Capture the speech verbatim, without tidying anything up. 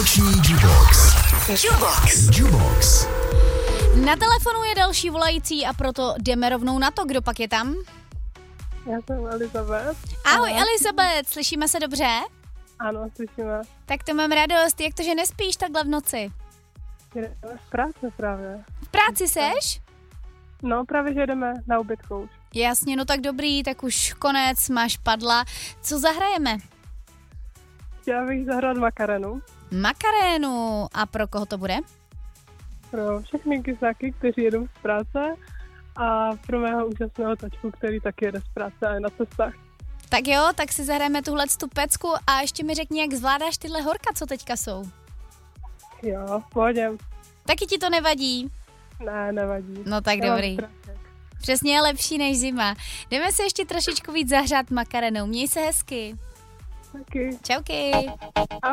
Noční Jubox. Jubox. Jubox. Na telefonu je další volající a proto jdeme rovnou na to, kdo pak je tam. Já jsem Elizabeth. Ahoj Elizabeth, slyšíme se dobře? Ano, slyšíme. Tak to mám radost, jak to, že nespíš takhle v noci? Jdeme z práce právě. V práci seš? No, právě, že jdeme na obědku už. Jasně, no tak dobrý, tak už konec, máš padla. Co zahrajeme? Chtěla bych zahrát Makarenu. Makarénu. A pro koho to bude? Pro všechny kysáky, kteří jedou z práce a pro mého úžasného tačku, který taky jede z práce a je na cestách. Tak jo, tak si zahrajeme tuhle tu pecku a ještě mi řekni, jak zvládáš tyhle horka, co teďka jsou. Jo, v pohodě. Taky ti to nevadí? Ne, nevadí. No tak Já dobrý. Přesně je lepší než zima. Jdeme se ještě trošičku víc zahřát makarenou. Měj se hezky. Taky. Čauky.